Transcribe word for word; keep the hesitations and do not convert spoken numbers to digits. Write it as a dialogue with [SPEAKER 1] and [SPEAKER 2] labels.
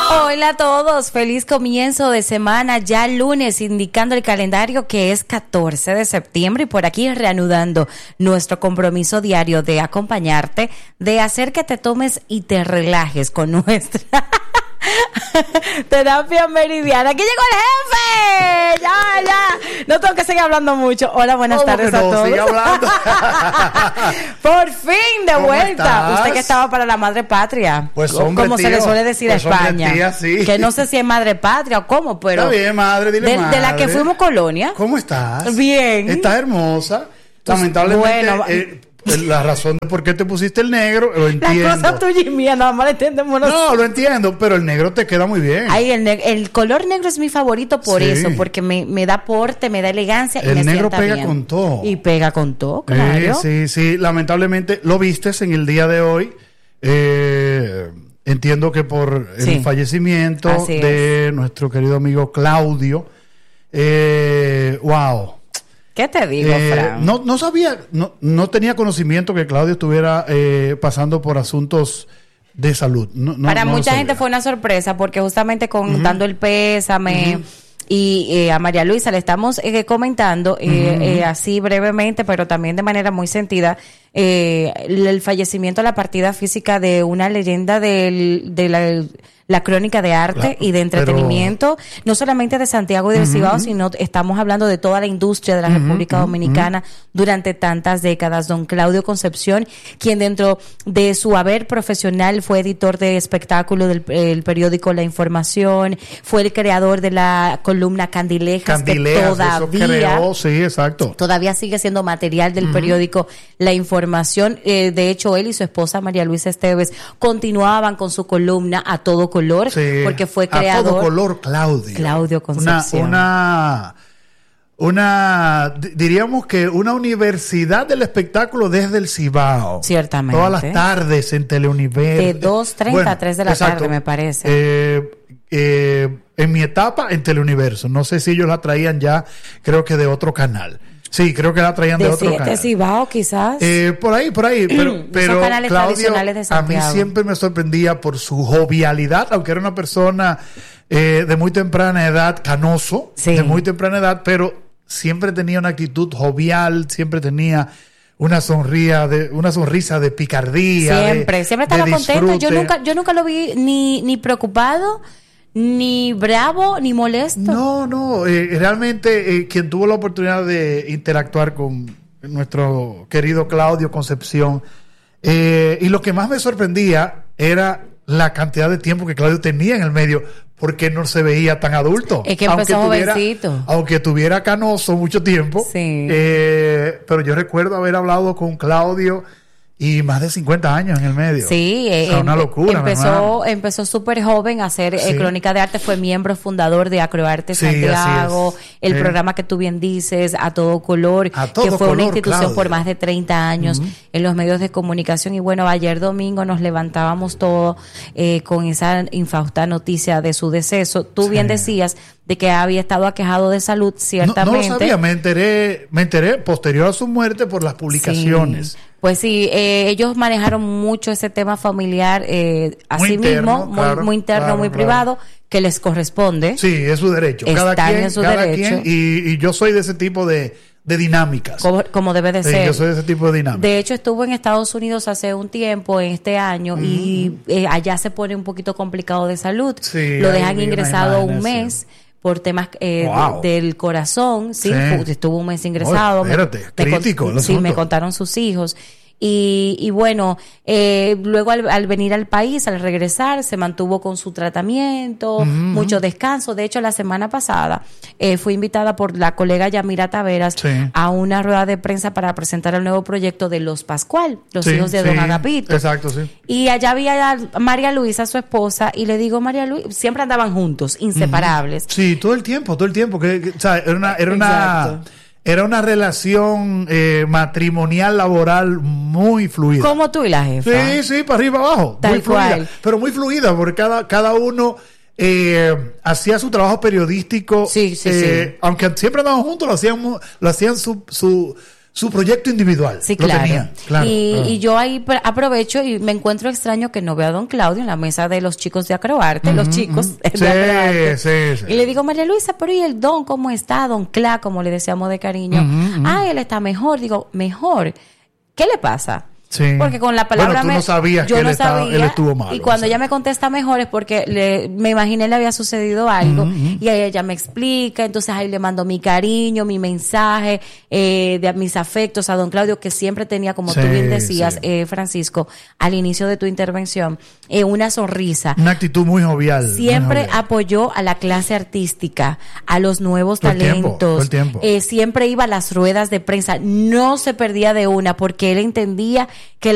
[SPEAKER 1] Hola a todos, feliz comienzo de semana, ya lunes, indicando el calendario que es catorce de septiembre y por aquí reanudando nuestro compromiso diario de acompañarte, de hacer que te tomes y te relajes con nuestra terapia meridiana. ¡Aquí llegó el jefe! ¡Ya, ya! No tengo que seguir hablando mucho. Hola, buenas tardes a
[SPEAKER 2] no?
[SPEAKER 1] todos.
[SPEAKER 2] Sigue hablando.
[SPEAKER 1] Por fin, de vuelta.
[SPEAKER 2] Estás?
[SPEAKER 1] Usted que estaba para la madre patria.
[SPEAKER 2] Pues hombre,
[SPEAKER 1] como
[SPEAKER 2] tío,
[SPEAKER 1] se le suele decir
[SPEAKER 2] pues
[SPEAKER 1] a España.
[SPEAKER 2] Hombre, tía, sí.
[SPEAKER 1] Que no sé si es madre patria o cómo, pero...
[SPEAKER 2] Está bien, madre, dile
[SPEAKER 1] de,
[SPEAKER 2] madre.
[SPEAKER 1] de la que fuimos colonia.
[SPEAKER 2] ¿Cómo estás?
[SPEAKER 1] Bien.
[SPEAKER 2] Estás hermosa.
[SPEAKER 1] Pues,
[SPEAKER 2] Lamentablemente...
[SPEAKER 1] bueno,
[SPEAKER 2] eh, la razón de por qué te pusiste el negro, lo entiendo.
[SPEAKER 1] La cosa tuya y mía, nada más la entendemos nosotros.
[SPEAKER 2] No, lo entiendo, pero el negro te queda muy bien.
[SPEAKER 1] Ay, el, ne- el color negro es mi favorito por
[SPEAKER 2] Sí.
[SPEAKER 1] eso, porque me, me da porte, me da elegancia y
[SPEAKER 2] El
[SPEAKER 1] me
[SPEAKER 2] negro
[SPEAKER 1] sienta
[SPEAKER 2] pega
[SPEAKER 1] bien.
[SPEAKER 2] con todo.
[SPEAKER 1] Y pega con todo,
[SPEAKER 2] Eh,
[SPEAKER 1] claro.
[SPEAKER 2] sí, sí, lamentablemente lo vistes en el día de hoy. Eh, entiendo que por el
[SPEAKER 1] Sí.
[SPEAKER 2] fallecimiento
[SPEAKER 1] Así
[SPEAKER 2] de nuestro querido amigo Claudio. Eh, wow.
[SPEAKER 1] ¿Qué te digo,
[SPEAKER 2] Eh,
[SPEAKER 1] Fran?
[SPEAKER 2] no, no sabía, no, no tenía conocimiento que Claudio estuviera eh, pasando por asuntos de salud. No, no,
[SPEAKER 1] Para
[SPEAKER 2] no lo
[SPEAKER 1] mucha gente
[SPEAKER 2] sabía.
[SPEAKER 1] fue una sorpresa porque justamente contando el pésame
[SPEAKER 2] Ujú.
[SPEAKER 1] y eh, a María Luisa le estamos eh, comentando eh,
[SPEAKER 2] Ujú.
[SPEAKER 1] eh, así brevemente, pero también de manera muy sentida, eh, el, el fallecimiento, la partida física de una leyenda del, de la, la crónica de arte
[SPEAKER 2] Claro,
[SPEAKER 1] y de entretenimiento, no solamente de Santiago y del
[SPEAKER 2] Ujú.
[SPEAKER 1] Cibao, sino estamos hablando de toda la industria de la
[SPEAKER 2] Ujú,
[SPEAKER 1] República
[SPEAKER 2] ujú,
[SPEAKER 1] Dominicana durante tantas décadas. Don Claudio Concepción, quien dentro de su haber profesional fue editor de espectáculo del el periódico La Información, fue el creador de la columna Candilejas,
[SPEAKER 2] Candilejas,
[SPEAKER 1] que
[SPEAKER 2] eso
[SPEAKER 1] todavía
[SPEAKER 2] creó, sí, exacto.
[SPEAKER 1] todavía sigue siendo material del
[SPEAKER 2] Ujú.
[SPEAKER 1] periódico La Información. Eh, de hecho, él y su esposa María Luisa Esteves continuaban con su columna A Todo Color,
[SPEAKER 2] Sí,
[SPEAKER 1] porque fue
[SPEAKER 2] a
[SPEAKER 1] creador.
[SPEAKER 2] todo color, Claudio.
[SPEAKER 1] Claudio Concepción.
[SPEAKER 2] Una, una, una, di- diríamos que una universidad del espectáculo desde el Cibao.
[SPEAKER 1] Ciertamente.
[SPEAKER 2] Todas las tardes en Teleuniverso.
[SPEAKER 1] De dos treinta a tres de la tarde, me parece.
[SPEAKER 2] Eh, eh, en mi etapa en Teleuniverso. No sé si ellos la traían ya, creo que de otro canal. Sí, creo que la traían de,
[SPEAKER 1] De
[SPEAKER 2] otro
[SPEAKER 1] siete
[SPEAKER 2] canal.
[SPEAKER 1] Cibao, quizás.
[SPEAKER 2] Eh, por ahí, por ahí, pero, pero
[SPEAKER 1] canales
[SPEAKER 2] Claudio
[SPEAKER 1] tradicionales de
[SPEAKER 2] a mí
[SPEAKER 1] Santiago.
[SPEAKER 2] siempre me sorprendía por su jovialidad, aunque era una persona eh, de muy temprana edad, canoso,
[SPEAKER 1] Sí.
[SPEAKER 2] de muy temprana edad, pero siempre tenía una actitud jovial, siempre tenía una sonrisa de, una sonrisa de picardía.
[SPEAKER 1] Siempre,
[SPEAKER 2] de-
[SPEAKER 1] siempre estaba
[SPEAKER 2] de
[SPEAKER 1] contento. Yo
[SPEAKER 2] disfrute.
[SPEAKER 1] nunca, yo nunca lo vi ni, ni preocupado, ni bravo, ni molesto.
[SPEAKER 2] No, no, eh, realmente eh, quien tuvo la oportunidad de interactuar con nuestro querido Claudio Concepción, eh, y lo que más me sorprendía era la cantidad de tiempo que Claudio tenía en el medio, porque no se veía tan adulto.
[SPEAKER 1] Es que empezó
[SPEAKER 2] tuviera,
[SPEAKER 1] jovencito.
[SPEAKER 2] aunque tuviera canoso mucho tiempo,
[SPEAKER 1] Sí.
[SPEAKER 2] eh, pero yo recuerdo haber hablado con Claudio y más de cincuenta años en el medio.
[SPEAKER 1] Sí,
[SPEAKER 2] O
[SPEAKER 1] eh,
[SPEAKER 2] sea, una
[SPEAKER 1] empe-
[SPEAKER 2] locura, mi hermano.
[SPEAKER 1] empezó, empezó súper joven a hacer eh,
[SPEAKER 2] Sí.
[SPEAKER 1] crónica de arte, fue miembro fundador de Acroarte
[SPEAKER 2] Sí, así
[SPEAKER 1] Santiago,
[SPEAKER 2] es.
[SPEAKER 1] el
[SPEAKER 2] Sí.
[SPEAKER 1] programa que tú bien dices, A Todo Color,
[SPEAKER 2] A Todo
[SPEAKER 1] que fue una
[SPEAKER 2] Color,
[SPEAKER 1] institución
[SPEAKER 2] Claudio.
[SPEAKER 1] por más de treinta años en los medios de comunicación. Y bueno, ayer domingo nos levantábamos todos eh, con esa infausta noticia de su deceso. Tú
[SPEAKER 2] Sí.
[SPEAKER 1] bien decías de que había estado aquejado de salud,
[SPEAKER 2] No,
[SPEAKER 1] ciertamente.
[SPEAKER 2] no lo sabía, me enteré, me enteré posterior a su muerte por las publicaciones.
[SPEAKER 1] Sí. Pues sí, eh, ellos manejaron mucho ese tema familiar eh, a
[SPEAKER 2] Muy
[SPEAKER 1] sí
[SPEAKER 2] interno,
[SPEAKER 1] mismo, muy,
[SPEAKER 2] claro,
[SPEAKER 1] muy interno,
[SPEAKER 2] claro,
[SPEAKER 1] muy
[SPEAKER 2] claro.
[SPEAKER 1] privado, que les corresponde.
[SPEAKER 2] Sí, es su derecho. Cada
[SPEAKER 1] Están
[SPEAKER 2] quien,
[SPEAKER 1] en su
[SPEAKER 2] cada
[SPEAKER 1] derecho.
[SPEAKER 2] quien, y, y yo soy de ese tipo de, de dinámicas.
[SPEAKER 1] Como, como debe de
[SPEAKER 2] Sí,
[SPEAKER 1] ser.
[SPEAKER 2] yo soy de ese tipo de dinámicas.
[SPEAKER 1] De hecho, estuvo en Estados Unidos hace un tiempo, en este año, y eh, allá se pone un poquito complicado de salud.
[SPEAKER 2] Sí,
[SPEAKER 1] Lo
[SPEAKER 2] ahí
[SPEAKER 1] dejan
[SPEAKER 2] vi unas
[SPEAKER 1] ingresado un
[SPEAKER 2] imágenes,
[SPEAKER 1] mes por temas eh,
[SPEAKER 2] Wow.
[SPEAKER 1] de- del corazón, sí,
[SPEAKER 2] Sí.
[SPEAKER 1] fu- estuvo un mes ingresado.
[SPEAKER 2] Oh, espérate,
[SPEAKER 1] Me- me
[SPEAKER 2] crítico
[SPEAKER 1] con-
[SPEAKER 2] el
[SPEAKER 1] Sí, me
[SPEAKER 2] asunto.
[SPEAKER 1] contaron sus hijos. Y, y bueno, eh, luego al, al venir al país, al regresar, se mantuvo con su tratamiento, mucho descanso. De hecho, la semana pasada eh, fui invitada por la colega Yamira Taveras
[SPEAKER 2] Sí.
[SPEAKER 1] a una rueda de prensa para presentar el nuevo proyecto de Los Pascual, los
[SPEAKER 2] Sí,
[SPEAKER 1] hijos de
[SPEAKER 2] sí,
[SPEAKER 1] Don Agapito.
[SPEAKER 2] Exacto, sí.
[SPEAKER 1] Y allá había a María Luisa, su esposa, y le digo, María Luisa, siempre andaban juntos, inseparables.
[SPEAKER 2] Sí, todo el tiempo, todo el tiempo. Que, que, o sea, era una, era una,
[SPEAKER 1] Exacto.
[SPEAKER 2] era una relación eh, matrimonial, laboral muy fluida.
[SPEAKER 1] Como tú y la jefa.
[SPEAKER 2] Sí, sí, para arriba abajo.
[SPEAKER 1] Tal
[SPEAKER 2] muy fluida.
[SPEAKER 1] cual.
[SPEAKER 2] Pero muy fluida, porque cada, cada uno eh, hacía su trabajo periodístico.
[SPEAKER 1] Sí, sí,
[SPEAKER 2] eh,
[SPEAKER 1] sí.
[SPEAKER 2] Aunque siempre andaban juntos, lo hacían, mu- lo hacían su, su, su proyecto individual.
[SPEAKER 1] Sí,
[SPEAKER 2] lo
[SPEAKER 1] claro.
[SPEAKER 2] tenía, claro.
[SPEAKER 1] Y,
[SPEAKER 2] claro.
[SPEAKER 1] y yo ahí pr- aprovecho y me encuentro extraño que no veo a don Claudio en la mesa de los chicos de Acroarte, uh-huh, los chicos uh-huh. de
[SPEAKER 2] sí,
[SPEAKER 1] Acroarte.
[SPEAKER 2] Sí, sí.
[SPEAKER 1] Y le digo, María Luisa, pero ¿y el don cómo está? Don Cla, como le decíamos de cariño. Uh-huh, uh-huh. Ah, él está mejor. Digo, mejor. ¿Qué le pasa?
[SPEAKER 2] Sí.
[SPEAKER 1] Porque con la palabra
[SPEAKER 2] bueno, tú no
[SPEAKER 1] me,
[SPEAKER 2] sabías
[SPEAKER 1] yo
[SPEAKER 2] que
[SPEAKER 1] no
[SPEAKER 2] él, estaba,
[SPEAKER 1] sabía,
[SPEAKER 2] él estuvo malo.
[SPEAKER 1] y cuando
[SPEAKER 2] o sea.
[SPEAKER 1] ella me contesta mejor es porque le, me imaginé le había sucedido algo, uh-huh. y ahí ella me explica, entonces ahí le mando mi cariño, mi mensaje, eh, de mis afectos a don Claudio, que siempre tenía, como sí, tú bien decías, sí. eh, Francisco, al inicio de tu intervención, eh, una sonrisa.
[SPEAKER 2] Una actitud muy jovial.
[SPEAKER 1] Siempre
[SPEAKER 2] muy jovial.
[SPEAKER 1] apoyó a la clase artística, a los nuevos
[SPEAKER 2] todo
[SPEAKER 1] talentos.
[SPEAKER 2] El tiempo, todo el tiempo.
[SPEAKER 1] Eh, siempre iba a las ruedas de prensa, no se perdía de una, porque él entendía que la